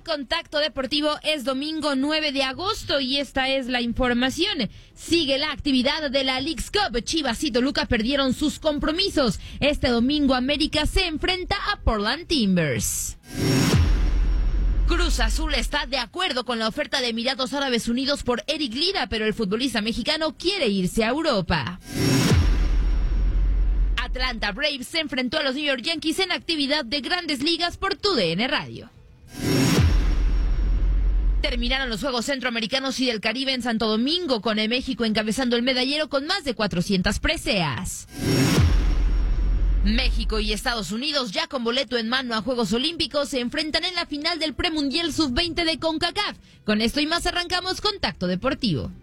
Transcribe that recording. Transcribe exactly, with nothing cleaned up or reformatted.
Contacto Deportivo es domingo nueve de agosto y esta es la información. Sigue la actividad de la Leagues Cup. Chivas y Toluca perdieron sus compromisos. Este domingo América se enfrenta a Portland Timbers. Cruz Azul está de acuerdo con la oferta de Emiratos Árabes Unidos por Eric Lira, pero el futbolista mexicano quiere irse a Europa. Atlanta Braves se enfrentó a los New York Yankees en actividad de Grandes Ligas por Tu D N Radio. Terminaron los Juegos Centroamericanos y del Caribe en Santo Domingo, con el México encabezando el medallero con más de cuatrocientas preseas. México y Estados Unidos, ya con boleto en mano a Juegos Olímpicos, se enfrentan en la final del Premundial sub veinte de CONCACAF. Con esto y más arrancamos Contacto Deportivo.